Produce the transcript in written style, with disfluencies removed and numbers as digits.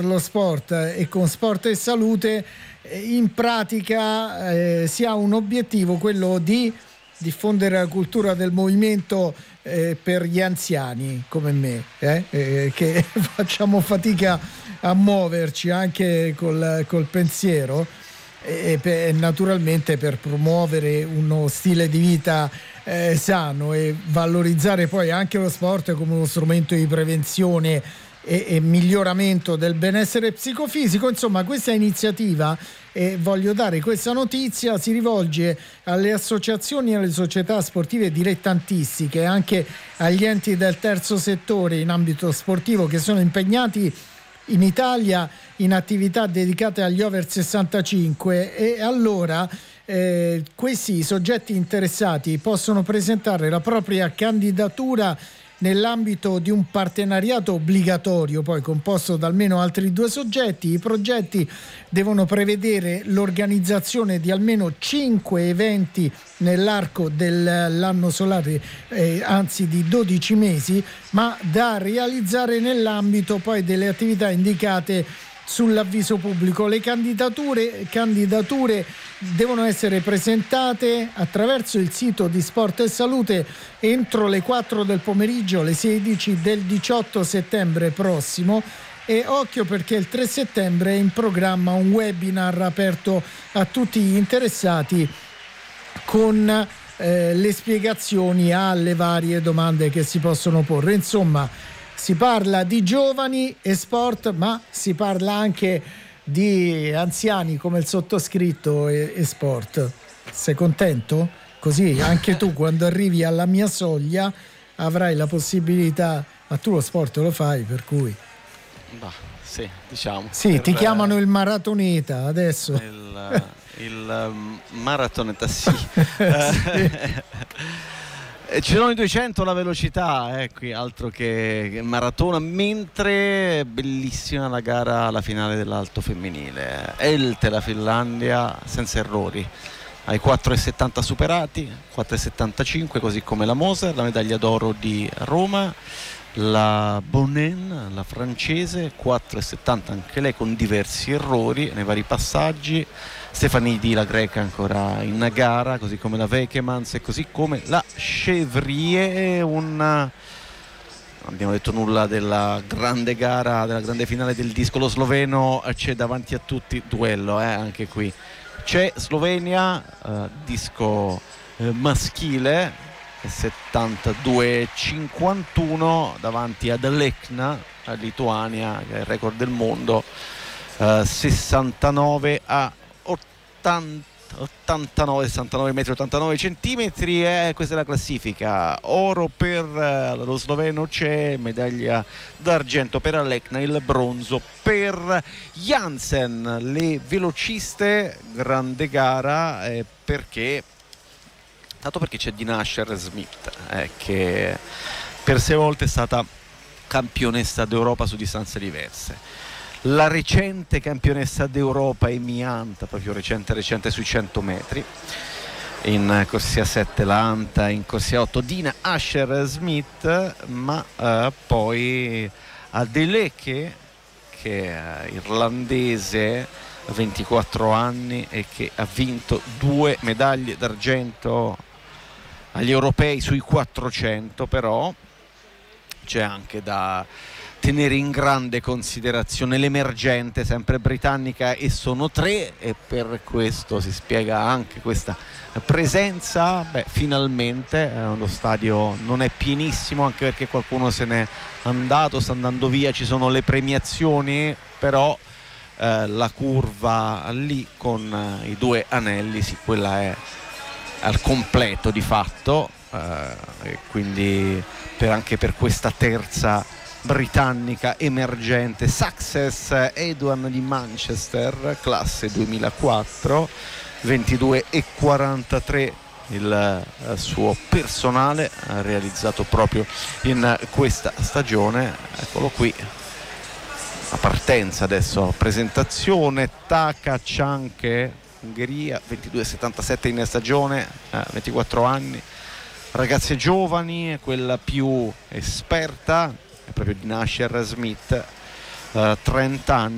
lo sport e con Sport e Salute in pratica si ha un obiettivo, quello di diffondere la cultura del movimento per gli anziani come me, che facciamo fatica a muoverci anche col pensiero, e naturalmente per promuovere uno stile di vita sano e valorizzare poi anche lo sport come uno strumento di prevenzione e miglioramento del benessere psicofisico. Insomma, questa iniziativa, e voglio dare questa notizia, si rivolge alle associazioni e alle società sportive dilettantistiche e anche agli enti del terzo settore in ambito sportivo che sono impegnati in Italia in attività dedicate agli over 65, e allora questi soggetti interessati possono presentare la propria candidatura nell'ambito di un partenariato obbligatorio, poi composto da almeno altri 2 soggetti. I progetti devono prevedere l'organizzazione di almeno 5 eventi nell'arco dell'anno solare, anzi di 12 mesi, ma da realizzare nell'ambito poi delle attività indicate sull'avviso pubblico. Le candidature devono essere presentate attraverso il sito di Sport e Salute entro le 4 del pomeriggio, le 16 del 18 settembre prossimo. E occhio, perché il 3 settembre è in programma un webinar aperto a tutti gli interessati con le spiegazioni alle varie domande che si possono porre. Insomma, si parla di giovani e sport, ma si parla anche di anziani come il sottoscritto e sport. Sei contento? Così anche tu, quando arrivi alla mia soglia, avrai la possibilità. Ma tu lo sport lo fai, per cui sì, diciamo. Sì, ti chiamano il maratoneta adesso. Il maratoneta, sì. Sì. Ci sono i 200, la velocità, qui altro che maratona, mentre bellissima la gara, la finale dell'alto femminile. Elte, la Finlandia, senza errori, ai 4,70 superati, 4,75, così come la Moser, la medaglia d'oro di Roma. La Bonin, la francese, 4,70 anche lei con diversi errori nei vari passaggi. Stefanidi, la greca, ancora in gara, così come la Vekemans e così come la Chevrier. Non abbiamo detto nulla della grande gara, della grande finale del disco. Lo sloveno c'è davanti a tutti, duello anche qui. C'è Slovenia, disco maschile, 72,51 davanti ad Lechna, a Lituania, che è il record del mondo, 69 a 69 metri 89 centimetri. Questa è la classifica. Oro per lo sloveno c'è, medaglia d'argento per Lechna, il bronzo per Jansen. Le velociste, grande gara, perché c'è Dina Asher-Smith, che per 6 volte è stata campionessa d'Europa su distanze diverse. La recente campionessa d'Europa Amy Hunt, proprio recente sui 100 metri, in corsia 7 la Hunt, in corsia 8 Dina Asher-Smith, ma poi Adeleke, che è irlandese, 24 anni, e che ha vinto 2 medaglie d'argento agli europei sui 400. Però c'è anche da tenere in grande considerazione l'emergente, sempre britannica, e sono 3, e per questo si spiega anche questa presenza. Finalmente lo stadio non è pienissimo, anche perché qualcuno se n'è andato, sta andando via, ci sono le premiazioni, però la curva lì con i 2 anelli, sì, quella è al completo di fatto, e quindi anche per questa terza britannica emergente, Success Edwan di Manchester, classe 2004, 22,43 il suo personale realizzato proprio in questa stagione. Eccolo qui, la partenza adesso, presentazione. Taka Cianche, Ungheria, 22,77 in stagione, 24 anni. Ragazze giovani, quella più esperta è proprio di Asher-Smith, 30 anni.